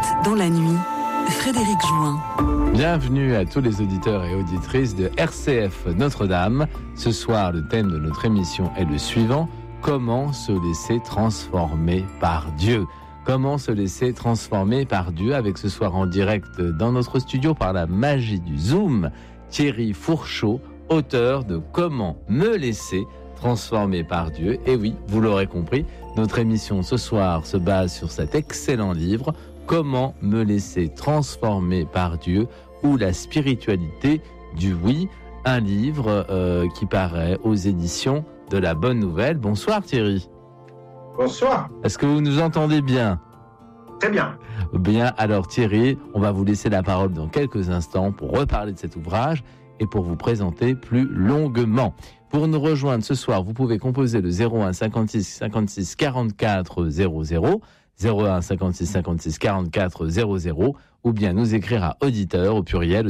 dans la nuit, Frédéric Join. Bienvenue à tous les auditeurs et auditrices de RCF Notre-Dame. Ce soir, le thème de notre émission est le suivant: comment se laisser transformer par Dieu? Comment se laisser transformer par Dieu, avec ce soir en direct dans notre studio par la magie du Zoom, Thierry Fourchot, auteur de Comment me laisser transformer par Dieu. Et oui, vous l'aurez compris, notre émission ce soir se base sur cet excellent livre, Comment me laisser transformer par Dieu, ou la spiritualité du oui, un livre qui paraît aux éditions de La Bonne Nouvelle. Bonsoir Thierry. Bonsoir. Est-ce que vous nous entendez bien? Très bien. Bien, alors Thierry, on va vous laisser la parole dans quelques instants pour reparler de cet ouvrage et pour vous présenter plus longuement. Pour nous rejoindre ce soir, vous pouvez composer le 01 56 56 44 00, 01 56 56 44 00, ou bien nous écrire à auditeur, au pluriel,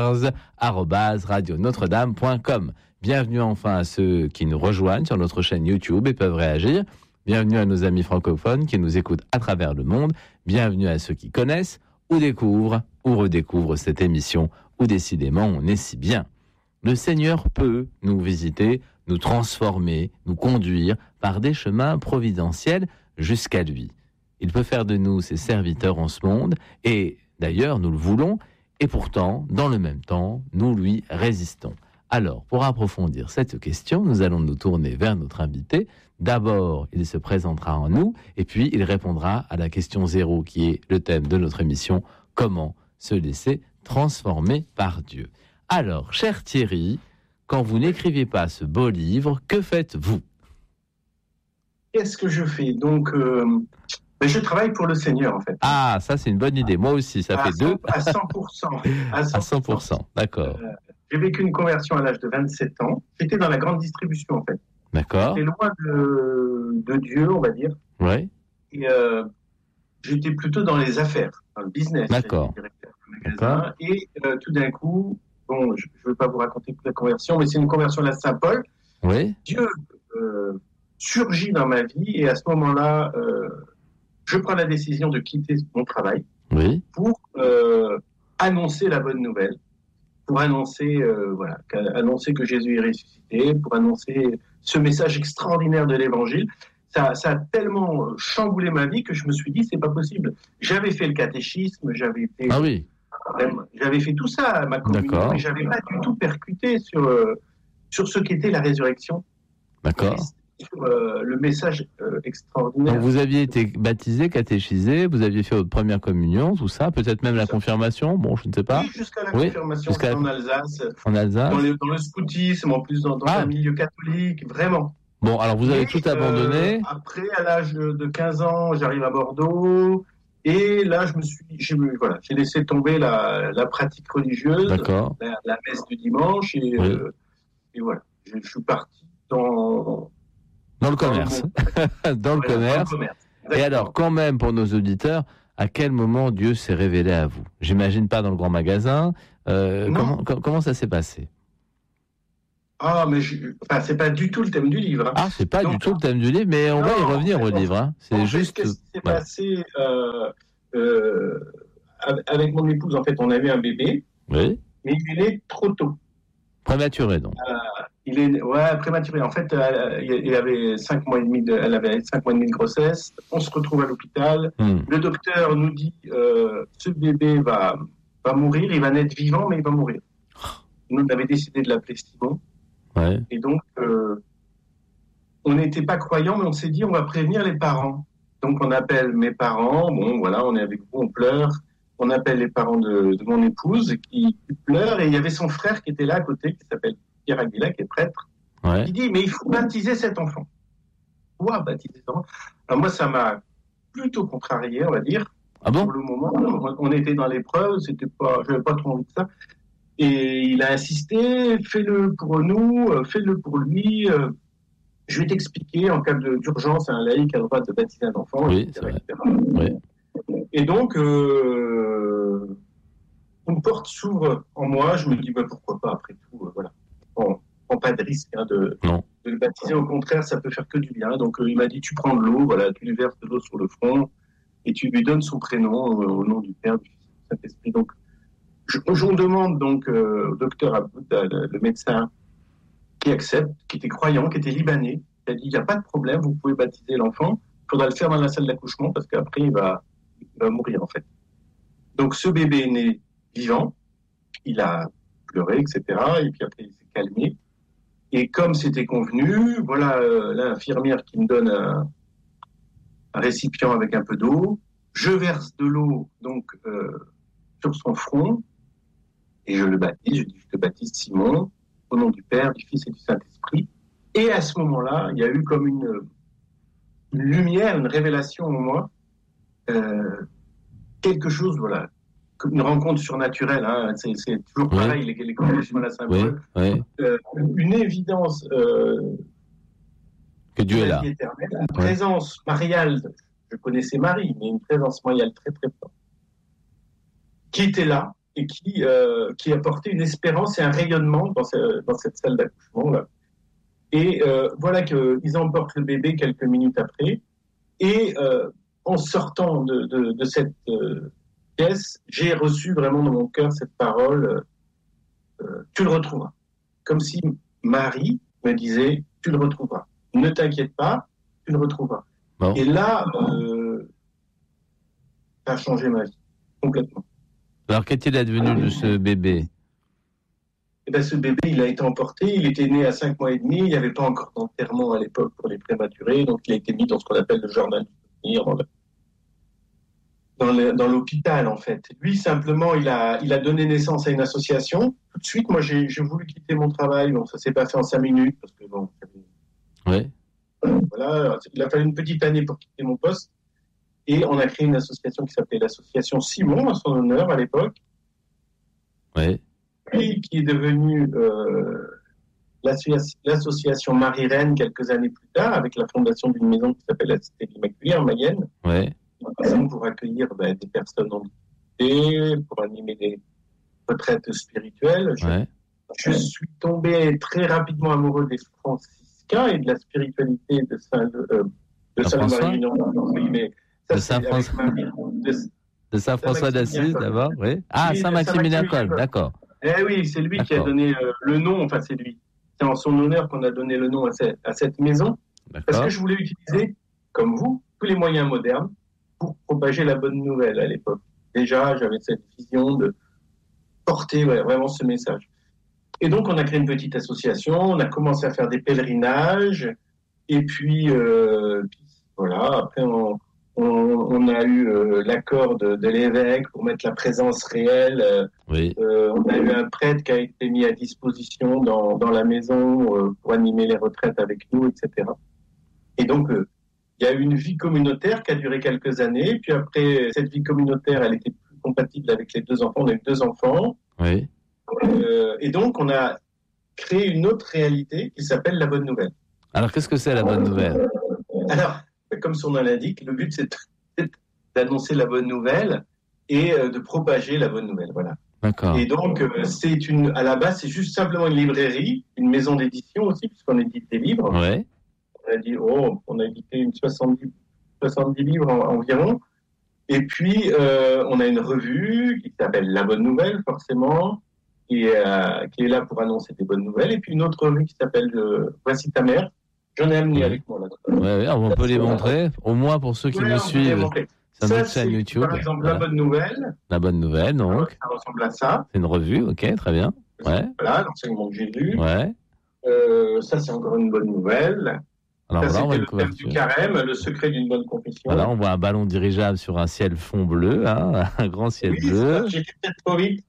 auditeurs@radionotre-dame.com. Bienvenue enfin à ceux qui nous rejoignent sur notre chaîne YouTube et peuvent réagir. Bienvenue à nos amis francophones qui nous écoutent à travers le monde. Bienvenue à ceux qui connaissent ou découvrent ou redécouvrent cette émission où décidément on est si bien. Le Seigneur peut nous visiter, nous transformer, nous conduire par des chemins providentiels jusqu'à lui. Il peut faire de nous ses serviteurs en ce monde, et d'ailleurs nous le voulons, et pourtant, dans le même temps, nous lui résistons. Alors, pour approfondir cette question, nous allons nous tourner vers notre invité. D'abord, il se présentera en nous, et puis il répondra à la question 0, qui est le thème de notre émission, comment se laisser transformer par Dieu. Alors, cher Thierry, quand vous n'écrivez pas ce beau livre, que faites-vous? Qu'est-ce que je fais? Donc, je travaille pour le Seigneur, en fait. Ah, ça c'est une bonne idée. Moi aussi, ça fait 2. À 100%. À 100%, d'accord. J'ai vécu une conversion à l'âge de 27 ans. J'étais dans la grande distribution, en fait. D'accord. J'étais loin de Dieu, on va dire. Oui. Et j'étais plutôt dans les affaires, dans le business. D'accord. Directeur de magasin. Et tout d'un coup, bon, je ne veux pas vous raconter toute la conversion, mais c'est une conversion à la Saint-Paul. Oui. Dieu surgit dans ma vie, et à ce moment-là, je prends la décision de quitter mon travail, oui, pour annoncer la bonne nouvelle, pour annoncer, annoncer que Jésus est ressuscité, pour annoncer ce message extraordinaire de l'Évangile. Ça a tellement chamboulé ma vie que je me suis dit, c'est pas possible. J'avais fait le catéchisme, j'avais fait tout ça à ma communion, mais j'avais pas du tout percuté sur ce qu'était la résurrection. D'accord. Sur le message extraordinaire. Donc vous aviez été baptisé, catéchisé, vous aviez fait votre première communion, tout ça, peut-être même la confirmation, bon, je ne sais pas. Oui, jusqu'à la confirmation, en Alsace. En Alsace. Dans le scoutisme, en plus dans un milieu catholique, vraiment. Bon, alors vous avez tout abandonné. Après, à l'âge de 15 ans, j'arrive à Bordeaux, et là, j'ai laissé tomber la pratique religieuse, la messe du dimanche, et voilà, je suis parti dans le commerce. Dans le commerce. Et alors, quand même, pour nos auditeurs, à quel moment Dieu s'est révélé à vous? J'imagine pas dans le grand magasin. Comment ça s'est passé? Ah, mais c'est pas du tout le thème du livre. Hein. Ah, c'est pas du tout le thème du livre, mais on va y revenir au livre. Hein. C'est juste. Qu'est-ce qui s'est passé avec mon épouse? En fait, on avait un bébé. Oui. Mais il est né trop tôt. Prématuré, donc. Prématuré. En fait, il avait 5 mois et demi elle avait 5 mois et demi de grossesse. On se retrouve à l'hôpital. Le docteur nous dit ce bébé va mourir. Il va naître vivant, mais il va mourir. Nous, on avait décidé de l'appeler Simon. Ouais. Et donc, on n'était pas croyants, mais on s'est dit on va prévenir les parents. Donc, on appelle mes parents. Bon, voilà, on est avec vous, on pleure. On appelle les parents de mon épouse qui pleurent. Et il y avait son frère qui était là à côté, qui s'appelle Pierre Aguila, qui est prêtre. Ouais. Il dit, mais il faut baptiser cet enfant. Pourquoi baptiser cet enfant? Alors moi, ça m'a plutôt contrarié, on va dire. Ah bon? Pour le moment, on était dans l'épreuve, j'avais pas trop envie de ça. Et il a insisté, fais-le pour nous, fais-le pour lui. Je vais t'expliquer, en cas d'urgence, un laïc a le droit de baptiser un enfant. Oui, etc. Oui. Et donc, une porte s'ouvre en moi. Je me dis, pourquoi pas, après tout, voilà. On prend pas de risque de le baptiser. Au contraire, ça peut faire que du bien. Donc, il m'a dit, tu prends de l'eau, voilà, tu lui verses de l'eau sur le front. et tu lui donnes son prénom au nom du Père, du Fils et du Saint-Esprit. Donc, on demande donc au docteur Aboud, le médecin, qui accepte, qui était croyant, qui était libanais, qui a dit, il n'y a pas de problème, vous pouvez baptiser l'enfant, il faudra le faire dans la salle d'accouchement, parce qu'après, il va mourir, en fait. Donc, ce bébé est né vivant, il a pleuré, etc., et puis après, il s'est calmé. Et comme c'était convenu, voilà l'infirmière qui me donne un récipient avec un peu d'eau, je verse de l'eau donc sur son front, et je le baptise, je dis, je te baptise Simon, au nom du Père, du Fils et du Saint-Esprit. Et à ce moment-là, il y a eu comme une lumière, une révélation en moi, quelque chose, voilà, comme une rencontre surnaturelle, hein, c'est toujours pareil, les conditions de la symbole, une évidence que Dieu est là. Éternelle, une présence mariale, je connaissais Marie, mais une présence mariale très très forte, qui était là, et qui apportait une espérance et un rayonnement dans cette salle d'accouchement là. Et voilà qu'ils emportent le bébé quelques minutes après. Et en sortant de cette pièce, j'ai reçu vraiment dans mon cœur cette parole, tu le retrouveras. Comme si Marie me disait, tu le retrouveras. Ne t'inquiète pas, tu le retrouveras. Bon. Et là, ça a changé ma vie, complètement. Alors, qu'est-il advenu de ce bébé ? Eh bien, ce bébé, il a été emporté. Il était né à 5 mois et demi. Il n'y avait pas encore d'enterrement à l'époque pour les prématurés. Donc, il a été mis dans ce qu'on appelle le jardin du souvenir, dans l'hôpital, en fait. Lui, simplement, il a donné naissance à une association. Tout de suite, moi, j'ai voulu quitter mon travail. Bon, ça ne s'est pas fait en 5 minutes. Parce que, bon, voilà, il a fallu une petite année pour quitter mon poste. Et on a créé une association qui s'appelait l'association Simon, à son honneur, à l'époque. Oui. Puis qui est devenue l'association Marie-Reine quelques années plus tard, avec la fondation d'une maison qui s'appelle la Cité de l'Immaculée en Mayenne. Oui. Pour accueillir des personnes handicapées, pour animer des retraites spirituelles. Je suis tombé très rapidement amoureux des franciscains et de la spiritualité de Saint-Marie. De Saint-François d'Assise, d'abord, oui. Ah, Saint-Maximilien Kolbe, d'accord. Eh oui, c'est lui qui a donné le nom, enfin c'est lui. C'est en son honneur qu'on a donné le nom à cette maison. Parce que je voulais utiliser, comme vous, tous les moyens modernes pour propager la bonne nouvelle à l'époque. Déjà, j'avais cette vision de porter vraiment ce message. Et donc, on a créé une petite association, on a commencé à faire des pèlerinages, et puis voilà, après on a eu l'accord de l'évêque pour mettre la présence réelle. On a eu un prêtre qui a été mis à disposition dans la maison pour animer les retraites avec nous, etc. Et donc, il y a eu une vie communautaire qui a duré quelques années. Puis après, cette vie communautaire, elle était plus compatible avec les 2 enfants. On a eu 2 enfants. Oui. Et donc, on a créé une autre réalité qui s'appelle la bonne nouvelle. Alors, qu'est-ce que c'est la bonne nouvelle ? Alors, comme son nom l'indique, le but, c'est d'annoncer la bonne nouvelle et de propager la bonne nouvelle. Voilà. D'accord. Et donc, à la base, c'est juste simplement une librairie, une maison d'édition aussi, puisqu'on édite des livres. Ouais. On a édité une 70 livres environ. Et puis, on a une revue qui s'appelle La Bonne Nouvelle, forcément, qui est là pour annoncer des bonnes nouvelles. Et puis, une autre revue qui s'appelle Voici ta mère. J'en ai amené avec moi. Là. On peut les montrer, au moins pour ceux qui nous suivent. C'est notre chaîne YouTube. Par exemple, La Bonne Nouvelle. La Bonne Nouvelle, donc. Ça ressemble à ça. C'est une revue, ok, très bien. Ouais. Voilà, l'enseignement que j'ai lu. Ouais. Ça, c'est encore une bonne nouvelle. Alors ça, là, on c'était le thème du carême, le secret d'une bonne confession. Voilà, on voit un ballon dirigeable sur un ciel fond bleu, hein, un grand ciel bleu. J'ai fait peut-être trop vite.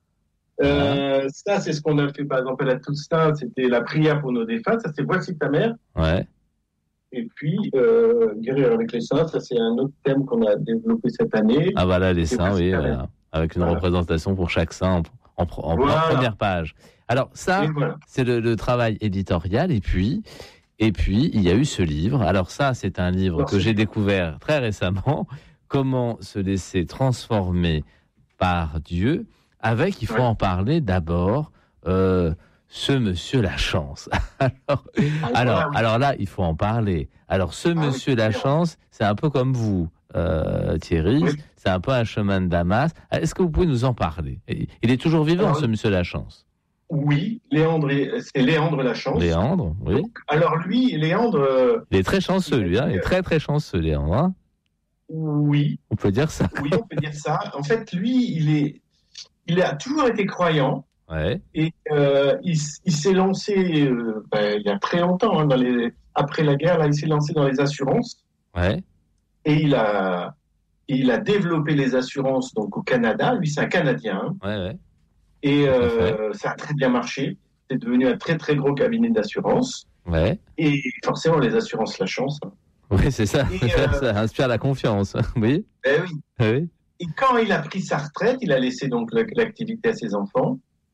Ça, c'est ce qu'on a fait, par exemple, à la Toussaint, c'était la prière pour nos défunts. Ça, c'est Voici ta mère. Ouais. Et puis, guérir avec les saints, ça, c'est un autre thème qu'on a développé cette année. Ah, voilà, les saints, oui, voilà. Avec une représentation pour chaque saint en première page. Alors, ça, c'est le travail éditorial. Et puis, il y a eu ce livre. Alors ça, c'est un livre que j'ai découvert très récemment. Comment se laisser transformer par Dieu. Avec, il faut en parler d'abord, ce monsieur Lachance. Alors là, il faut en parler. Alors, ce monsieur Lachance, c'est un peu comme vous. Thierry. Oui. C'est un peu un chemin de Damas. Est-ce que vous pouvez nous en parler? Il est toujours vivant, ce monsieur Lachance? Oui, c'est Léandre Lachance. Léandre, oui. Donc, alors lui, Léandre... il est très chanceux, lui. Il est très, très chanceux, Léandre. Hein, oui. On peut dire ça. Oui, on peut dire ça. En fait, lui, il a toujours été croyant. Ouais. Et il s'est lancé il y a très longtemps, hein, après la guerre, là, il s'est lancé dans les assurances. Ouais. Et il a développé les assurances donc au Canada. Lui, c'est un Canadien. Ouais, ouais. Et ça a très bien marché. C'est devenu un très, très gros cabinet d'assurance. Ouais. Et forcément, les assurances, la chance. Oui, c'est ça. Et, ça inspire la confiance. Oui. Ben oui. Oui. Et quand il a pris sa retraite, il a laissé donc l'activité à ses enfants.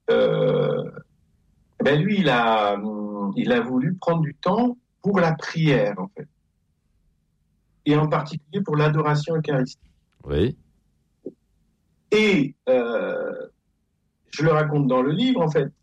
Lui, il a voulu prendre du temps pour la prière, en fait. Et en particulier pour l'adoration eucharistique. Oui. Et je le raconte dans le livre, en fait.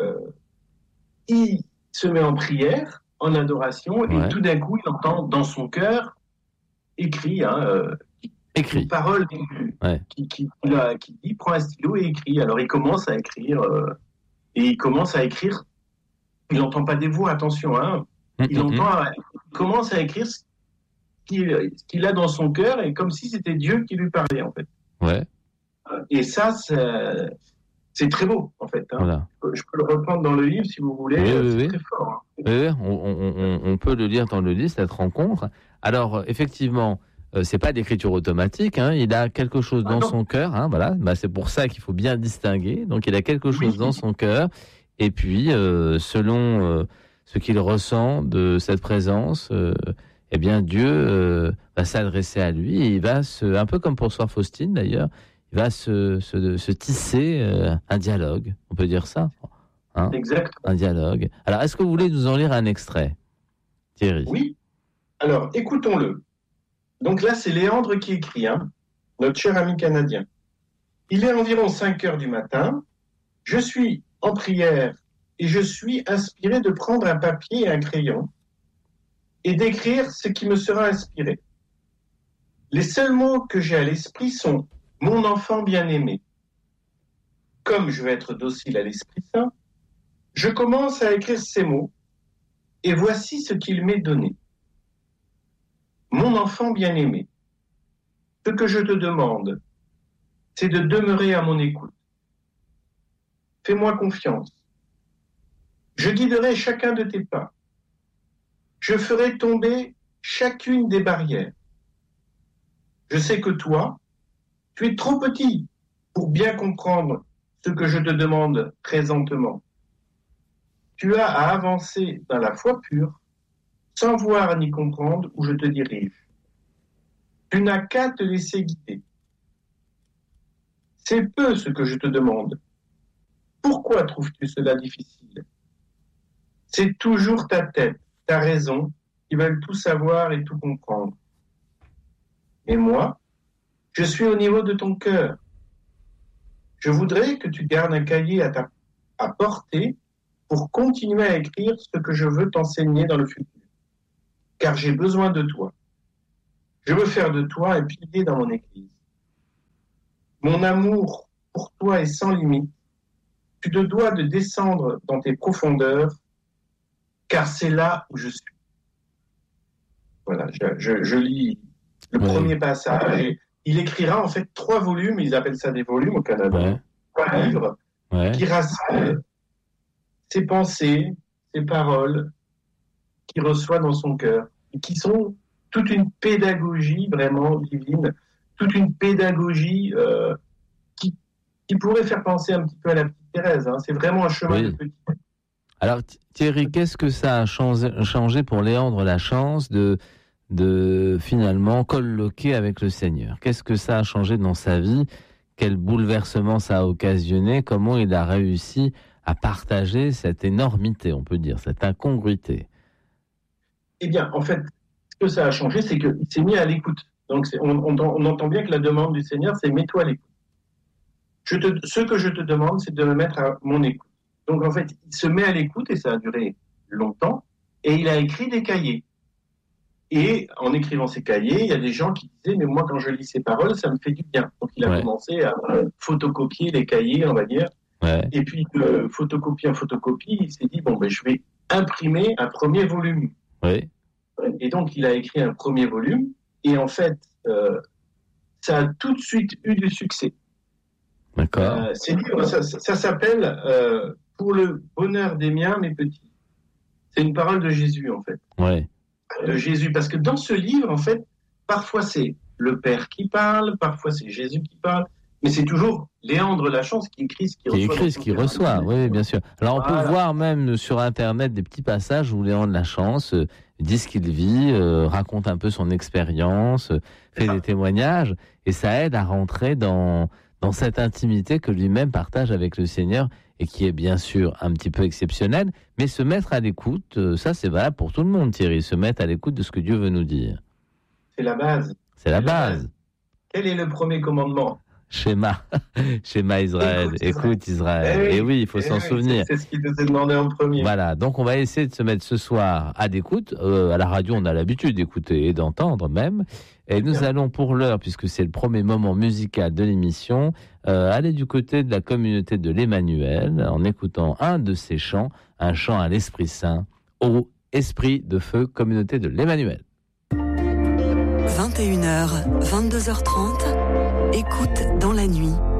Il se met en prière, en adoration, ouais. et tout d'un coup, il entend dans son cœur écrit, une parole ouais. qui dit prends un stylo et écris. Alors il commence à écrire, il n'entend pas des voix, attention, hein. Il commence à écrire ce qu'il a dans son cœur, et comme si c'était Dieu qui lui parlait, en fait. Ouais. Et ça, c'est très beau, en fait. Hein. Voilà. Je peux le reprendre dans le livre, si vous voulez. C'est très fort. Hein. Oui, on peut le lire dans le livre, cette rencontre. Alors, effectivement, c'est pas d'écriture automatique. Hein. Il a quelque chose dans son cœur. Hein, voilà. C'est pour ça qu'il faut bien distinguer. Donc, il a quelque chose dans son cœur. Et puis, selon ce qu'il ressent de cette présence, eh bien, Dieu va s'adresser à lui. Et il va un peu comme pour Sœur Faustine, d'ailleurs, il va se tisser un dialogue. On peut dire ça. Hein, exact. Un dialogue. Alors, est-ce que vous voulez nous en lire un extrait, Thierry? Oui. Alors, écoutons-le. Donc là, c'est Léandre qui écrit, hein, notre cher ami canadien. Il est environ 5 heures du matin. Je suis en prière et je suis inspiré de prendre un papier et un crayon et d'écrire ce qui me sera inspiré. Les seuls mots que j'ai à l'esprit sont « mon enfant bien-aimé ». Comme je veux être docile à l'Esprit Saint, je commence à écrire ces mots et voici ce qu'il m'est donné. Mon enfant bien-aimé, ce que je te demande, c'est de demeurer à mon écoute. Fais-moi confiance. Je guiderai chacun de tes pas. Je ferai tomber chacune des barrières. Je sais que toi, tu es trop petit pour bien comprendre ce que je te demande présentement. Tu as à avancer dans la foi pure, sans voir ni comprendre où je te dirige. Tu n'as qu'à te laisser guider. C'est peu ce que je te demande. Pourquoi trouves-tu cela difficile? C'est toujours ta tête, ta raison, qui veulent tout savoir et tout comprendre. Mais moi, je suis au niveau de ton cœur. Je voudrais que tu gardes un cahier à portée pour continuer à écrire ce que je veux t'enseigner dans le futur. Car j'ai besoin de toi. Je veux faire de toi un pilier dans mon Église. Mon amour pour toi est sans limite. Tu te dois de descendre dans tes profondeurs, car c'est là où je suis. Voilà, je lis le premier passage. Il écrira en fait 3 volumes, ils appellent ça des volumes au Canada, 3 livres qui rassemblent ses pensées, ses paroles qu'il reçoit dans son cœur, et qui sont toute une pédagogie vraiment divine, toute une pédagogie qui pourrait faire penser un petit peu à la petite Thérèse. Hein. C'est vraiment un chemin de petit. Alors Thierry, qu'est-ce que ça a changé pour Léandre Lachance de finalement colloquer avec le Seigneur? Qu'est-ce que ça a changé dans sa vie? Quel bouleversement ça a occasionné? Comment il a réussi à partager cette énormité, on peut dire, cette incongruité? Eh bien, en fait, ce que ça a changé, c'est qu'il s'est mis à l'écoute. Donc, on entend bien que la demande du Seigneur, c'est « mets-toi à l'écoute ». Ce que je te demande, c'est de me mettre à mon écoute. Donc, en fait, il se met à l'écoute, et ça a duré longtemps, et il a écrit des cahiers. Et en écrivant ses cahiers, il y a des gens qui disaient, mais moi, quand je lis ces paroles, ça me fait du bien. Donc, il a commencé à photocopier les cahiers, on va dire. Ouais. Et puis, photocopie en photocopie, il s'est dit, bon, ben, je vais imprimer un premier volume. Ouais. Et donc, il a écrit un premier volume. Et en fait, ça a tout de suite eu du succès. D'accord. Ces livres, ça s'appelle Pour le bonheur des miens, mes petits. C'est une parole de Jésus, en fait. Ouais. De Jésus. Parce que dans ce livre, en fait, parfois c'est le Père qui parle, parfois c'est Jésus qui parle, mais c'est toujours Léandre Lachance qui écrit ce qu'il reçoit. Oui, bien sûr. Alors, on peut voir même sur Internet des petits passages où Léandre Lachance dit ce qu'il vit, raconte un peu son expérience, fait des témoignages, et ça aide à rentrer dans cette intimité que lui-même partage avec le Seigneur et qui est bien sûr un petit peu exceptionnelle, mais se mettre à l'écoute, ça c'est valable pour tout le monde, Thierry, se mettre à l'écoute de ce que Dieu veut nous dire. C'est la base. C'est la base. Quel est le premier commandement ? Schéma Israël, écoute Israël. Et oui, il faut s'en souvenir. C'est ce qu'il nous est demandé en premier. Voilà, donc on va essayer de se mettre ce soir à l'écoute. À la radio, on a l'habitude d'écouter et d'entendre même. Et nous allons pour l'heure, puisque c'est le premier moment musical de l'émission, aller du côté de la communauté de l'Emmanuel en écoutant un de ses chants, un chant à l'Esprit Saint, Ô Esprit de Feu, communauté de l'Emmanuel. 21h, 22h30, écoute dans la nuit.